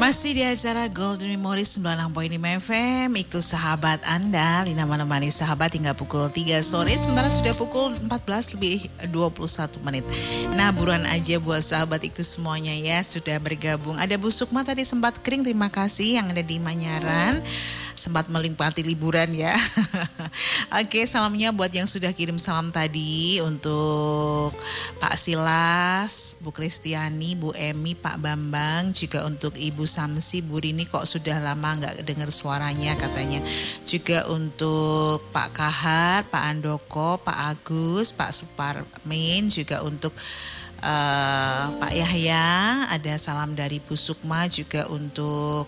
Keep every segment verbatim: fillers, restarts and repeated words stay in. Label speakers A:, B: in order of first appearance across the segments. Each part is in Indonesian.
A: Masih di acara Golden Memory sembilan puluh enam koma lima F M, itu sahabat Anda, Lina menemani sahabat hingga pukul tiga sore, sementara sudah pukul empat belas lebih dua puluh satu menit. Nah, buruan aja buat sahabat itu semuanya ya, sudah bergabung. Ada Bu Sukma tadi sempat kering, terima kasih yang ada di Manyaran. Sempat melikmati liburan ya. Oke, salamnya buat yang sudah kirim salam tadi untuk Pak Silas, Bu Kristiani, Bu Emi, Pak Bambang, juga untuk Ibu Samsi, Bu Rini kok sudah lama nggak dengar suaranya katanya. Juga untuk Pak Kahar, Pak Andoko, Pak Agus, Pak Suparmin, juga untuk uh, Pak Yahya, ada salam dari Bu Sukma, juga untuk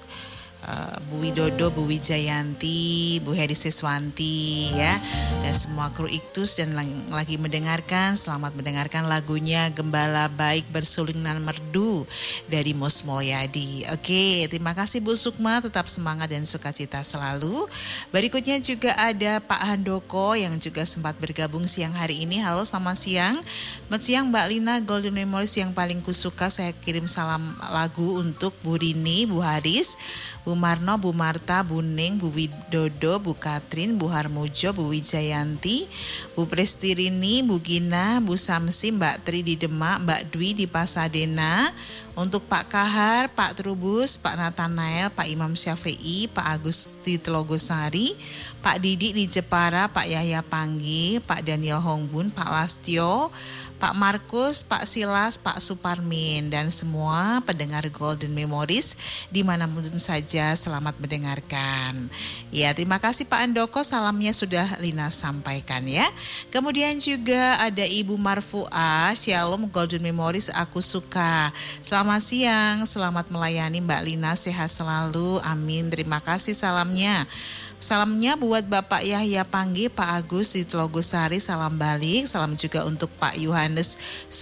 A: Uh, Bu Widodo, Bu Wijayanti, Bu Heri Siswanti ya, dan semua kru Iktus dan lagi, lagi mendengarkan. Selamat mendengarkan lagunya Gembala Baik Bersuling Nan Merdu dari Mus Mulyadi. Oke, terima kasih Bu Sukma, tetap semangat dan sukacita selalu. Berikutnya juga ada Pak Handoko yang juga sempat bergabung siang hari ini. Halo, selamat siang. Selamat siang Mbak Lina, Golden Memories yang paling kusuka. Saya kirim salam lagu untuk Bu Rini, Bu Haris, Bu Marno, Bu Marta, Bu Ning, Bu Widodo, Bu Katrin, Bu Harmujo, Bu Wijayanti, Bu Prestirini, Bu Gina, Bu Samsi, Mbak Tri di Demak, Mbak Dwi di Pasadena. Untuk Pak Kahar, Pak Trubus, Pak Nathanael, Pak Imam Syafi'i, Pak Agus di Telogosari, Pak Didi di Jepara, Pak Yahya Panggi, Pak Daniel Hongbun, Pak Lastio, Pak Markus, Pak Silas, Pak Suparmin, dan semua pendengar Golden Memories dimanapun saja, selamat mendengarkan. Ya, terima kasih Pak Andoko, salamnya sudah Lina sampaikan ya. Kemudian juga ada Ibu Marfuah, Shalom Golden Memories, aku suka. Selamat siang, selamat melayani Mbak Lina, sehat selalu, amin. Terima kasih salamnya. Salamnya buat Bapak Yahya Panggi, Pak Agus di Telogosari, salam balik. Salam juga untuk Pak Yohanes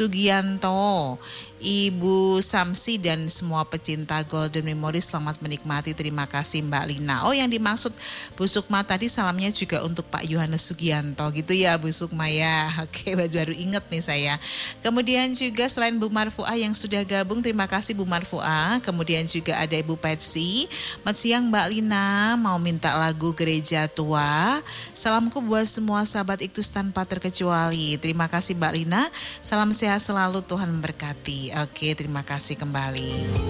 A: Sugianto, Ibu Samsi, dan semua pecinta Golden Memory, selamat menikmati. Terima kasih Mbak Lina. Oh, yang dimaksud Bu Sukma tadi salamnya juga untuk Pak Yohanes Sugianto gitu ya Bu Sukma ya. Oke, baru inget nih saya. Kemudian juga selain Bu Marfuah yang sudah gabung, terima kasih Bu Marfuah. Kemudian juga ada Ibu Petsi. Selamat siang Mbak Lina, mau minta lagu Gereja Tua. Salamku buat semua sahabat Iktus tanpa terkecuali. Terima kasih Mbak Lina. Salam sehat selalu, Tuhan memberkati. Oke, terima kasih kembali.